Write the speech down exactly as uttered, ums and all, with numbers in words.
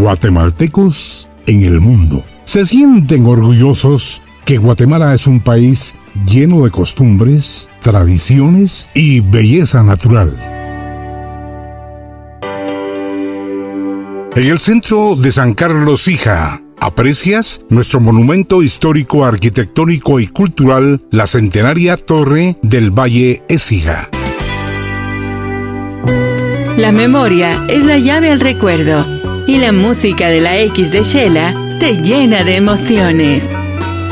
guatemaltecos en el mundo. Se sienten orgullosos que Guatemala es un país lleno de costumbres, tradiciones y belleza natural. En el centro de San Carlos Hija, aprecias nuestro monumento histórico, arquitectónico y cultural, la centenaria Torre del Valle Écija. La memoria es la llave al recuerdo y la música de la X de Xela te llena de emociones.